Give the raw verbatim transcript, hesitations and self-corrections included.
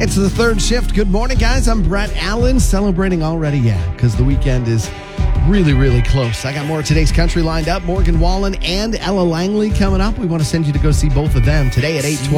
It's the third shift. Good morning, guys. I'm Brett Allen, celebrating already, yeah, because the weekend is really, really close. I got more of today's country lined up. Morgan Wallen and Ella Langley coming up. We want to send you to go see both of them today at eight twenty.